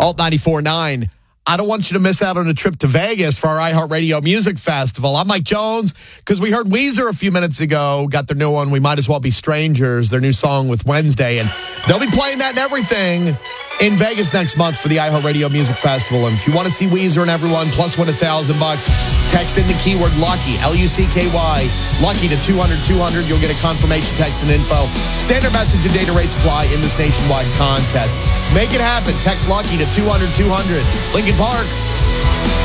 Alt 94.9. I don't want you to miss out on a trip to Vegas for our iHeartRadio Music Festival. I'm Mike Jones, because we heard Weezer a few minutes ago, got their new one, We Might As Well Be Strangers, their new song with Wednesday, and they'll be playing that and everything in Vegas next month for the iHeartRadio Music Festival. And if you want to see Weezer and everyone, plus win $1,000, text in the keyword LUCKY, L-U-C-K-Y, LUCKY to 200-200. You'll get a confirmation text and info. Standard message and data rates apply in this nationwide contest. Make it happen. Text LUCKY to 200-200. Lincoln Park.